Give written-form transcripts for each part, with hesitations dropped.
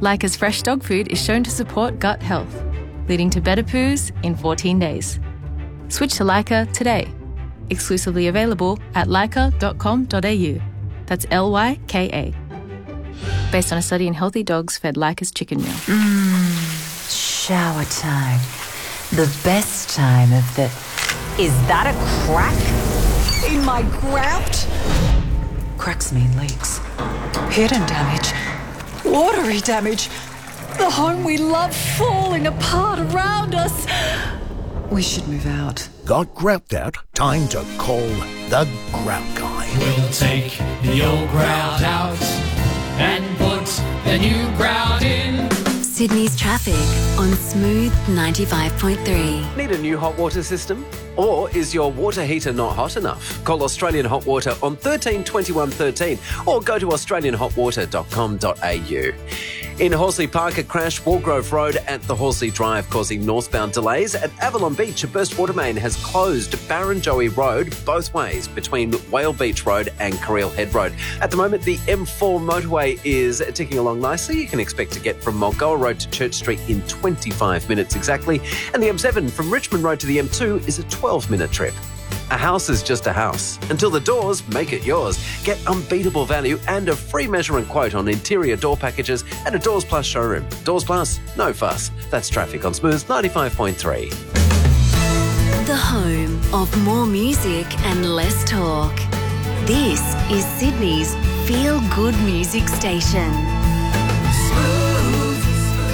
Leica's fresh dog food is shown to support gut health, leading to better poos in 14 days. Switch to Leica today. Exclusively available at leica.com.au. That's Lyka. Based on a study in healthy dogs fed Leica's chicken meal. Shower time. The best time of the... Is that a crack in my grout? Cracks mean leaks. Hidden damage. Watery damage. The home we love falling apart around us. We should move out. Got grout out? Time to call the Grout Guy. We'll take the old grout out and put the new grout in. Sydney's traffic on Smooth 95.3. Need a new hot water system? Or is your water heater not hot enough? Call Australian Hot Water on 13 21 13 or go to australianhotwater.com.au. In Horsley Park, a crash Walgrove Road at the Horsley Drive causing northbound delays. At Avalon Beach, a burst water main has closed Barrenjoey Road both ways between Whale Beach Road and Carreel Head Road. At the moment, the M4 motorway is ticking along nicely. You can expect to get from Mulgoa Road to Church Street in 25 minutes exactly. And the M7 from Richmond Road to the M2 is a 12-minute trip. A house is just a house. Until the doors make it yours. Get unbeatable value and a free measure and quote on interior door packages at a Doors Plus showroom. Doors Plus, no fuss. That's traffic on Smooth 95.3. The home of more music and less talk. This is Sydney's feel-good music station. Smooth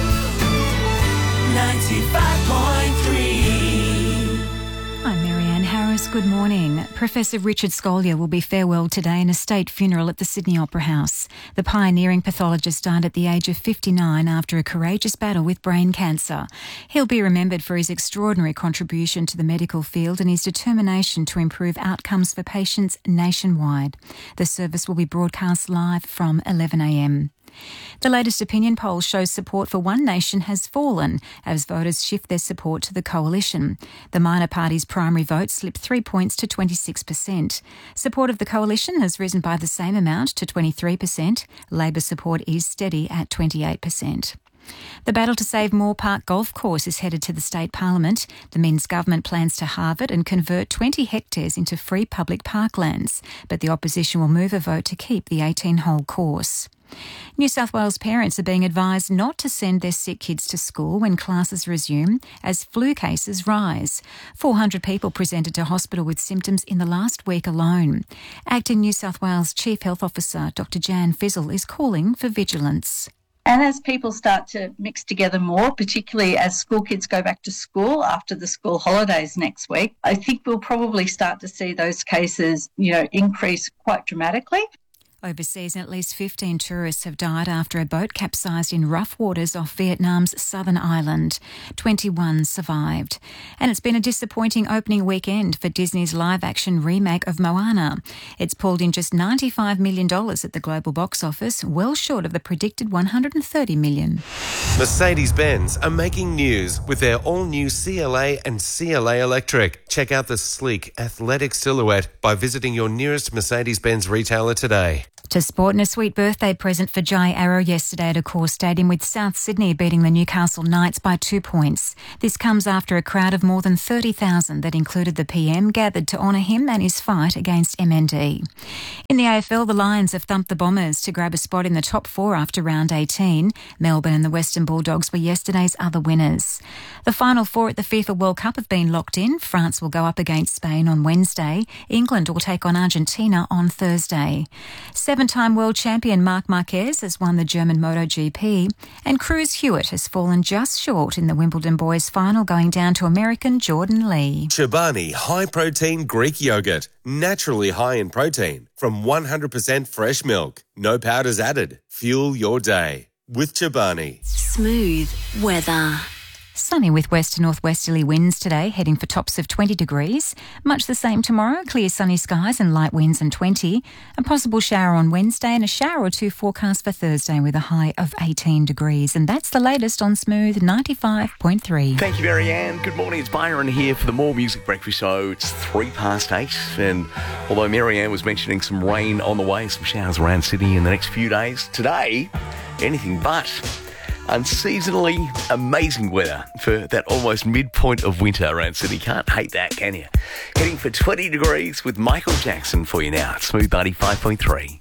95.3. I'm Marianne Harris. Good morning. Professor Richard Scolyer will be farewelled today in a state funeral at the Sydney Opera House. The pioneering pathologist died at the age of 59 after a courageous battle with brain cancer. He'll be remembered for his extraordinary contribution to the medical field and his determination to improve outcomes for patients nationwide. The service will be broadcast live from 11 a.m. The latest opinion poll shows support for One Nation has fallen as voters shift their support to the coalition. The minor party's primary vote slipped 3 points to 26%. Support of the coalition has risen by the same amount to 23%. Labor support is steady at 28%. The battle to save Moore Park Golf Course is headed to the state parliament. The Minns government plans to halve it and convert 20 hectares into free public parklands, but the opposition will move a vote to keep the 18-hole course. New South Wales parents are being advised not to send their sick kids to school when classes resume as flu cases rise. 400 people presented to hospital with symptoms in the last week alone. Acting New South Wales Chief Health Officer Dr Jan Fizzle is calling for vigilance. And as people start to mix together more, particularly as school kids go back to school after the school holidays next week, I think we'll probably start to see those cases, increase quite dramatically. Overseas, at least 15 tourists have died after a boat capsized in rough waters off Vietnam's southern island. 21 survived. And it's been a disappointing opening weekend for Disney's live-action remake of Moana. It's pulled in just $95 million at the global box office, well short of the predicted $130 million. Mercedes-Benz are making news with their all-new CLA and CLA Electric. Check out the sleek, athletic silhouette by visiting your nearest Mercedes-Benz retailer today. To sport, and a sweet birthday present for Jai Arrow yesterday at Accor Stadium, with South Sydney beating the Newcastle Knights by 2 points. This comes after a crowd of more than 30,000 that included the PM gathered to honour him and his fight against MND. In the AFL, the Lions have thumped the Bombers to grab a spot in the top 4 after round 18. Melbourne and the Western Bulldogs were yesterday's other winners. The final 4 at the FIFA World Cup have been locked in. France will go up against Spain on Wednesday. England will take on Argentina on Thursday. Seven-time world champion Marc Marquez has won the German MotoGP, and Cruz Hewitt has fallen just short in the Wimbledon boys final, going down to American Jordan Lee. Chobani high-protein Greek yogurt, naturally high in protein, from 100% fresh milk. No powders added. Fuel your day with Chobani. Smooth weather. Sunny with west to northwesterly winds today, heading for tops of 20 degrees. Much the same tomorrow, clear sunny skies and light winds and 20. A possible shower on Wednesday and a shower or two forecast for Thursday with a high of 18 degrees. And that's the latest on Smooth 95.3. Thank you, Marianne. Good morning. It's Byron here for the More Music Breakfast Show. It's 8:03. And although Marianne was mentioning some rain on the way, some showers around Sydney in the next few days, today, anything but. unseasonally amazing weather for that almost midpoint of winter around Sydney. Can't hate that, can you? Heading for 20 degrees with Michael Jackson for you now. Smooth 95.3.